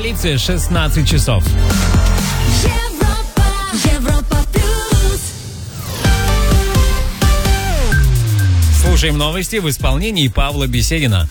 Швеция 16 часов. Европа плюс. Слушаем новости в исполнении Павла Беседина.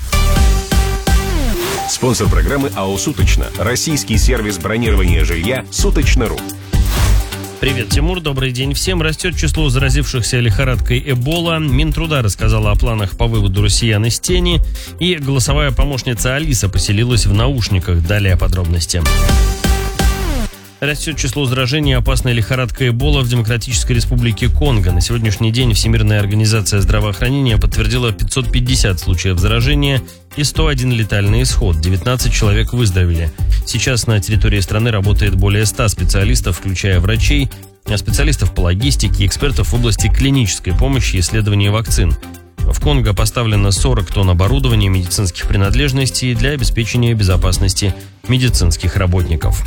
Спонсор программы АО «Суточно». Российский сервис бронирования жилья «Суточно.ру». Привет, Тимур, добрый день всем. Растет число заразившихся лихорадкой Эбола. Минтруда рассказала о планах по выводу россиян из тени. И голосовая помощница Алиса поселилась в наушниках. Далее подробности. Растет число заражений опасной лихорадкой Эбола в Демократической Республике Конго. На сегодняшний день Всемирная организация здравоохранения подтвердила 550 случаев заражения и 101 летальный исход. 19 человек выздоровели. Сейчас на территории страны работает более 100 специалистов, включая врачей, специалистов по логистике, экспертов в области клинической помощи и исследования вакцин. В Конго поставлено 40 тонн оборудования и медицинских принадлежностей для обеспечения безопасности медицинских работников.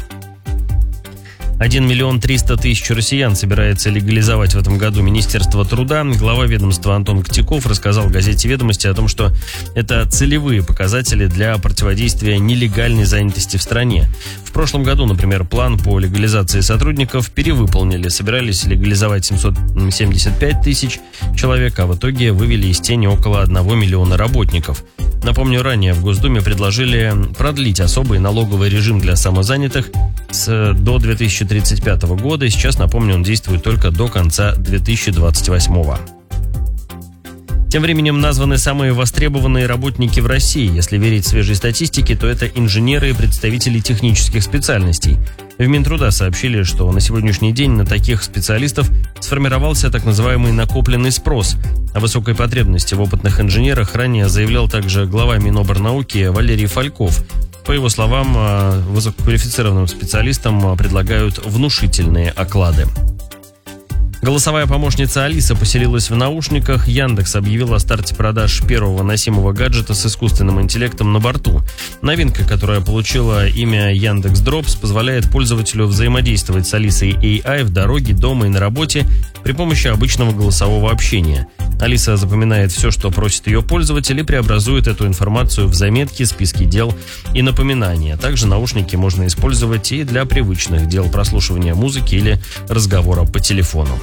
1 300 000 россиян собирается легализовать в этом году Министерство труда. Глава ведомства Антон Котяков рассказал газете «Ведомости» о том, что это целевые показатели для противодействия нелегальной занятости в стране. В прошлом году, например, план по легализации сотрудников перевыполнили. Собирались легализовать 775 тысяч человек, а в итоге вывели из тени около 1 миллиона работников. Напомню, ранее в Госдуме предложили продлить особый налоговый режим для самозанятых до 2035 года. Сейчас, напомню, он действует только до конца 2028. Тем временем названы самые востребованные работники в России. Если верить свежей статистике, то это инженеры и представители технических специальностей. В Минтруда сообщили, что на сегодняшний день на таких специалистов сформировался так называемый накопленный спрос. О высокой потребности в опытных инженерах ранее заявлял также глава Миноборнауки Валерий Фальков. По его словам, высококвалифицированным специалистам предлагают внушительные оклады. Голосовая помощница Алиса поселилась в наушниках. Яндекс объявил о старте продаж первого носимого гаджета с искусственным интеллектом на борту. Новинка, которая получила имя Яндекс.Дропс, позволяет пользователю взаимодействовать с Алисой AI в дороге, дома и на работе при помощи обычного голосового общения. Алиса запоминает все, что просит ее пользователь, и преобразует эту информацию в заметки, списки дел и напоминания. Также наушники можно использовать и для привычных дел прослушивания музыки или разговора по телефону.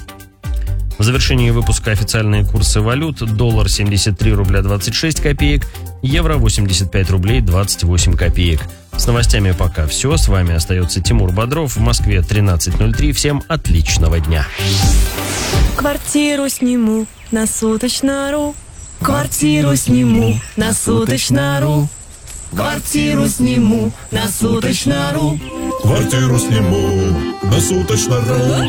В завершении выпуска официальные курсы валют. Доллар 73 рубля 26 копеек, евро 85 рублей 28 копеек. С новостями пока все. С вами остается Тимур Бодров. В Москве 13:03. Всем отличного дня. Квартиру сниму на Суточно.ру. Квартиру сниму на Суточно.ру. Квартиру сниму на Суточно.ру. Квартиру сниму на Суточно.ру.